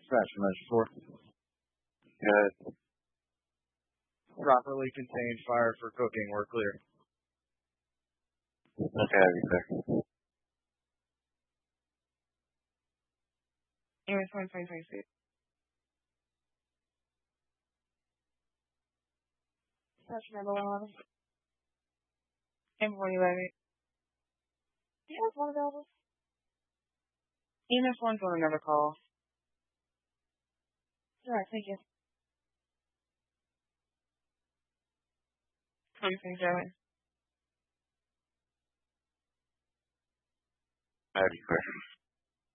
Extraction measure 4. Good. Properly contained fire for cooking. We're clear. Okay, I'll be clear. EMS 1 2026. Extraction number 111. And before you let it. EMS 1 available. EMS 1's on another call. Alright, thank you. 2027. I'll be clear.